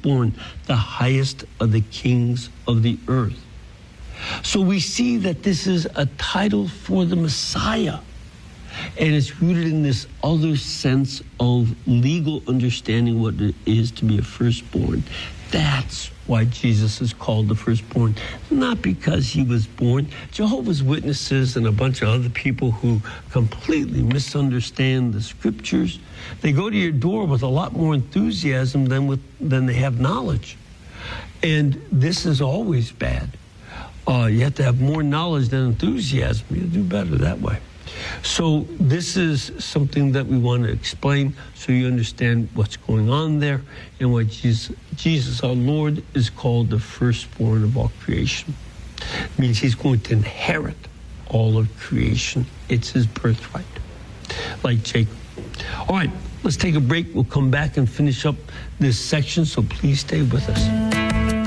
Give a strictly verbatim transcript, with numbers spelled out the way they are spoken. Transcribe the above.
firstborn, the highest of the kings of the earth. So we see that this is a title for the Messiah. And it's rooted in this other sense of legal understanding what it is to be a firstborn. That's why Jesus is called the firstborn, not because he was born. Jehovah's Witnesses and a bunch of other people who completely misunderstand the scriptures, they go to your door with a lot more enthusiasm than with than they have knowledge. And this is always bad. Uh, you have to have more knowledge than enthusiasm. You'll do better that way. So this is something that we want to explain so you understand what's going on there and why Jesus, Jesus, our Lord, is called the firstborn of all creation. It means he's going to inherit all of creation. It's his birthright, like Jacob. All right, let's take a break. We'll come back and finish up this section, so please stay with us.